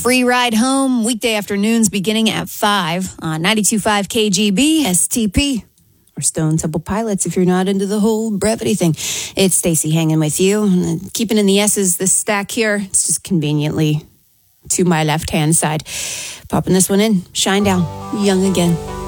Free ride home, weekday afternoons beginning at 5 on 92.5 KGB, STP, or Stone Temple Pilots if you're not into the whole brevity thing. It's Stacey hanging with you. And keeping in the S's, this stack here, it's just conveniently to my left-hand side. Popping this one in, Shine Down, Young Again.